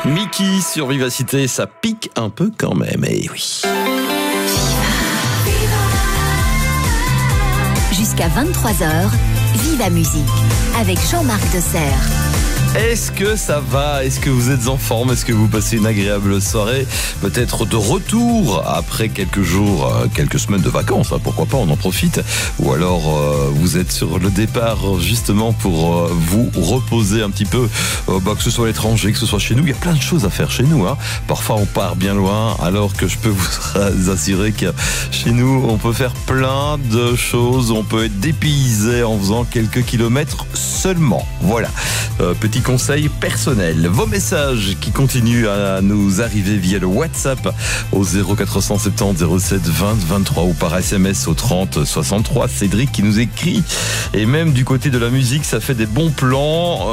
Mickey sur Vivacité, ça pique un peu quand même, eh oui. Jusqu'à 23h, Viva Musique avec Jean-Marc Deserre. Est-ce que ça va? Est-ce que vous êtes en forme? Est-ce que vous passez une agréable soirée? Peut-être de retour après quelques jours, quelques semaines de vacances, hein, pourquoi pas, on en profite. Ou alors vous êtes sur le départ justement pour vous reposer un petit peu, que ce soit à l'étranger, que ce soit chez nous. Il y a plein de choses à faire chez nous, hein. Parfois on part bien loin, alors que je peux vous assurer que chez nous on peut faire plein de choses. On peut être dépaysé en faisant quelques kilomètres seulement. Voilà, petit conseil personnel. Vos messages qui continuent à nous arriver via le WhatsApp au 0470 07 20 23 ou par SMS au 30 63. Cédric qui nous écrit, et même du côté de la musique, ça fait des bons plans,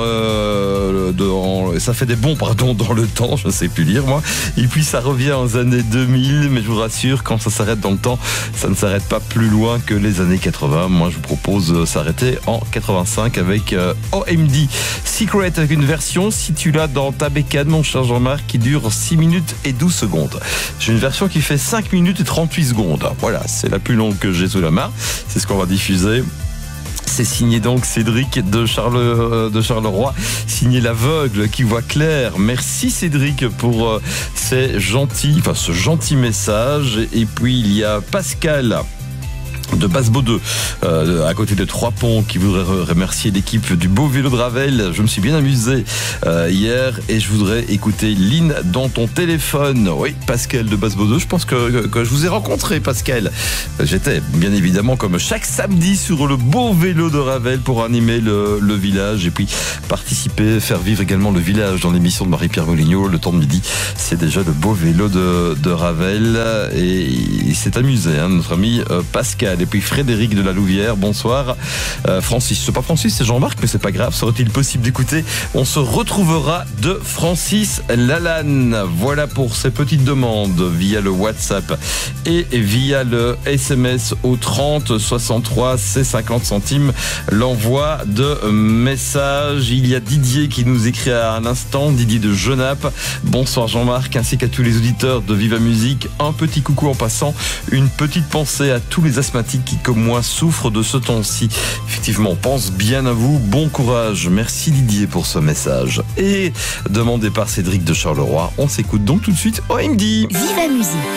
ça fait des bons dans le temps, je ne sais plus lire moi. Et puis ça revient aux années 2000, mais je vous rassure, quand ça s'arrête dans le temps, ça ne s'arrête pas plus loin que les années 80. Moi je vous propose s'arrêter en 85 avec OMD Secret, avec une version, si tu l'as dans ta bécane, mon cher Jean-Marc, qui dure 6 minutes et 12 secondes. J'ai une version qui fait 5 minutes et 38 secondes. Voilà, c'est la plus longue que j'ai sous la main. C'est ce qu'on va diffuser. C'est signé donc Cédric de Charleroi, signé l'aveugle qui voit clair. Merci Cédric pour ce gentil message. Et puis il y a Pascal de Basse-Baudeux, à côté de Trois-Ponts, qui voudrait remercier l'équipe du beau vélo de Ravel. Je me suis bien amusé hier et je voudrais écouter Lynn dans ton téléphone. Oui, Pascal de Basse-Baudeux, je pense que je vous ai rencontré, Pascal. J'étais bien évidemment comme chaque samedi sur le beau vélo de Ravel pour animer le village et puis participer, faire vivre également le village dans l'émission de Marie-Pierre Moulignot, le temps de midi. C'est déjà le beau vélo de Ravel et il s'est amusé, hein, notre ami Pascal. Et puis Frédéric de la Louvière, bonsoir. Francis, c'est pas Francis, c'est Jean-Marc, mais c'est pas grave, serait-il possible d'écouter? On se retrouvera de Francis Lalanne. Voilà pour ces petites demandes via le WhatsApp et via le SMS au 30 63, c'est 50 centimes l'envoi de messages. Il y a Didier qui nous écrit à un instant, Didier de Genappe. Bonsoir Jean-Marc, ainsi qu'à tous les auditeurs de Viva Musique. Un petit coucou en passant, une petite pensée à tous les asthmatiques qui, comme moi, souffrent de ce temps-ci. Effectivement, on pense bien à vous. Bon courage. Merci Didier pour ce message. Et demandé par Cédric de Charleroi, on s'écoute donc tout de suite OMD. Viva Musique.